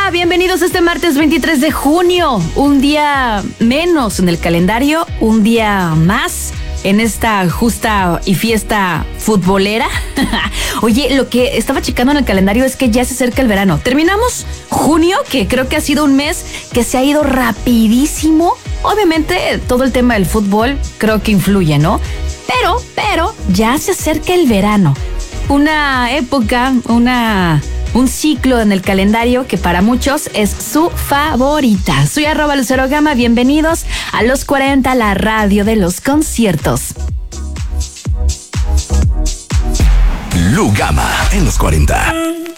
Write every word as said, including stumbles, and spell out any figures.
Gama, bienvenidos este martes veintitrés de junio, un día menos en el calendario, un día más en esta justa y fiesta futbolera. Oye, lo que estaba checando en el calendario es que ya se acerca el verano. Terminamos junio, que creo que ha sido un mes que se ha ido rapidísimo. Obviamente todo el tema del fútbol creo que influye, ¿no? Pero, pero ya se acerca el verano. Una época, una... un ciclo en el calendario que para muchos es su favorita. Soy arroba Lucero Gama, bienvenidos a Los cuarenta, la radio de los conciertos. Lu Gama en Los cuarenta.